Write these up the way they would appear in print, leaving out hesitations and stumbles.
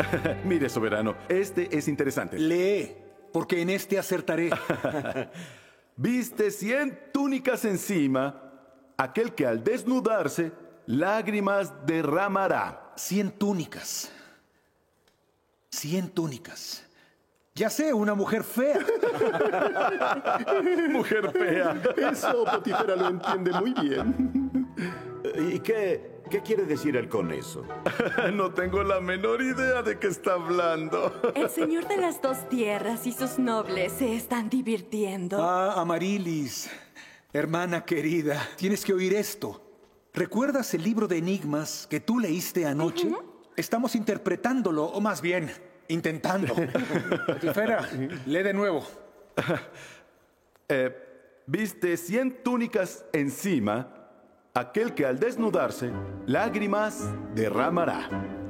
Mire, soberano, este es interesante. Lee, porque en este acertaré. Viste 100 túnicas encima, aquel que al desnudarse lágrimas derramará. 100 túnicas. 100 túnicas. Ya sé, una mujer fea. Mujer fea. Eso Potifera lo entiende muy bien. ¿Y qué quiere decir él con eso? No tengo la menor idea de qué está hablando. El señor de las dos tierras y sus nobles se están divirtiendo. Amarilis, hermana querida, tienes que oír esto. ¿Recuerdas el libro de enigmas que tú leíste anoche? Estamos interpretándolo, o más bien, intentando. Potifera, lee de nuevo. Viste 100 túnicas encima, aquel que al desnudarse lágrimas derramará.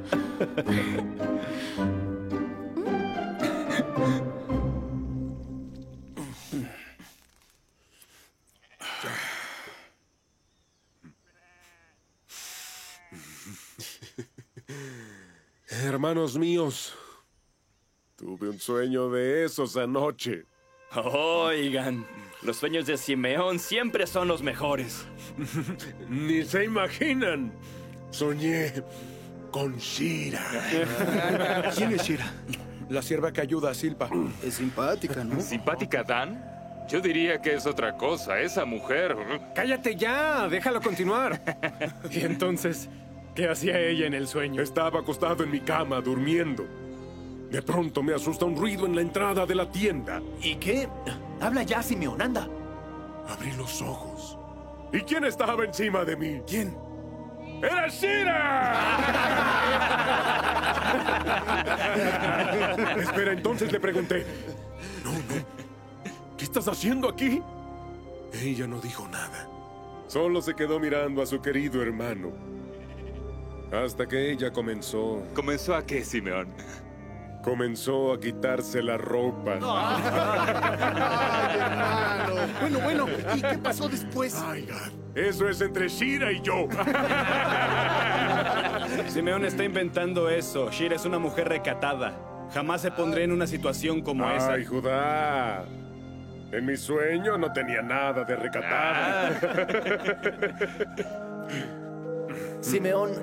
Hermanos míos, tuve un sueño de esos anoche. Oigan, los sueños de Simeón siempre son los mejores. Ni se imaginan. Soñé con Shira. ¿Quién es Shira? La sierva que ayuda a Silpa. Es simpática, ¿no? ¿Simpática Dan? Yo diría que es otra cosa, esa mujer. ¡Cállate ya! ¡Déjalo continuar! Y entonces, ¿qué hacía ella en el sueño? Estaba acostado en mi cama, durmiendo. De pronto me asusta un ruido en la entrada de la tienda. ¿Y qué? Habla ya, Simeón, anda. Abrí los ojos. ¿Y quién estaba encima de mí? ¿Quién? ¡Era Shira! Espera, entonces le pregunté. No. ¿Qué estás haciendo aquí? Ella no dijo nada. Solo se quedó mirando a su querido hermano. Hasta que ella comenzó... ¿Comenzó a qué, Simeón? Comenzó a quitarse la ropa. ¡Ay, hermano! Bueno, ¿y qué pasó después? Ay, eso es entre Shira y yo. Simeón está inventando eso. Shira es una mujer recatada. Jamás se pondré en una situación como esa. Ay, Judá. En mi sueño no tenía nada de recatada. Simeón,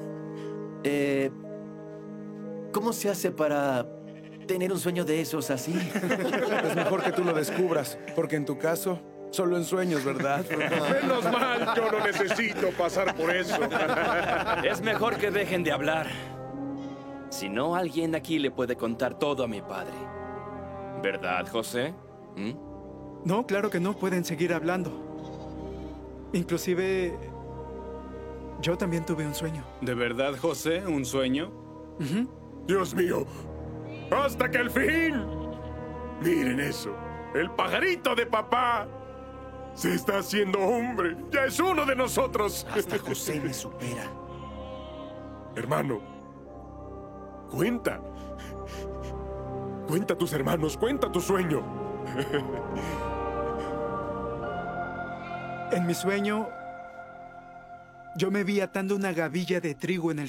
¿cómo se hace para tener un sueño de esos así? Es mejor que tú lo descubras, porque en tu caso, solo en sueños, ¿verdad? Menos mal, yo no necesito pasar por eso. Es mejor que dejen de hablar. Si no, alguien aquí le puede contar todo a mi padre. ¿Verdad, José? No, claro que no, pueden seguir hablando. Inclusive, yo también tuve un sueño. ¿De verdad, José? ¿Un sueño? Dios mío, hasta que al fin. Miren eso, el pajarito de papá se está haciendo hombre. Ya es uno de nosotros. Hasta José me supera. Hermano, cuenta. Cuenta a tus hermanos, cuenta tu sueño. En mi sueño, yo me vi atando una gavilla de trigo en el